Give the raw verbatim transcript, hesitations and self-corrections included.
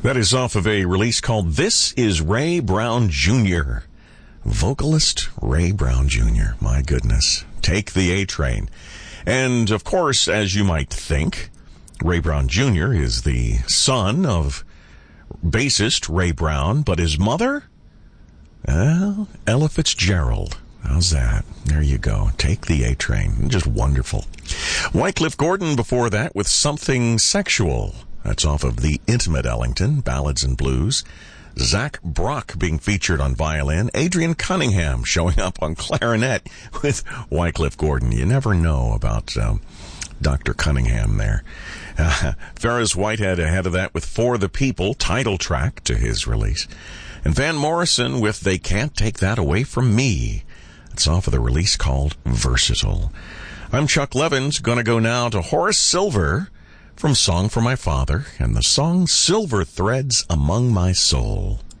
That is off of a release called This Is Ray Brown Junior Vocalist Ray Brown Junior My goodness. Take the A Train. And, of course, as you might think, Ray Brown Junior is the son of bassist Ray Brown, but his mother? Well, Ella Fitzgerald. How's that? There you go. Take the A Train. Just wonderful. Wycliffe Gordon before that with Something Sexual. That's off of The Intimate Ellington, Ballads and Blues. Zach Brock being featured on violin. Adrian Cunningham showing up on clarinet with Wycliffe Gordon. You never know about um, Doctor Cunningham there. Uh, Ferris Whitehead ahead of that with For the People, title track to his release. And Van Morrison with They Can't Take That Away From Me. It's off of the release called Versatile. I'm Chuck Levins, going to go now to Horace Silver from Song for My Father and the song Silver Threads Among My Soul.